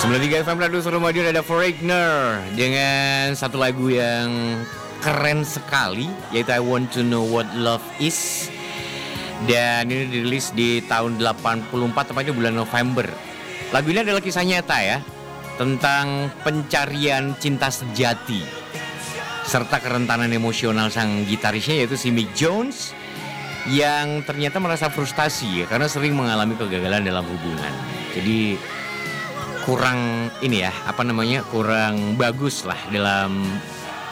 93 FM Radio Suramadu, ada Foreigner dengan satu lagu yang keren sekali, yaitu I Want to Know What Love Is. Dan ini dirilis di tahun 84, tepatnya bulan November. Lagu ini adalah kisah nyata ya, tentang pencarian cinta sejati serta kerentanan emosional sang gitarisnya, yaitu si Mick Jones, yang ternyata merasa frustasi ya, karena sering mengalami kegagalan dalam hubungan. Jadi kurang ini ya, kurang bagus lah dalam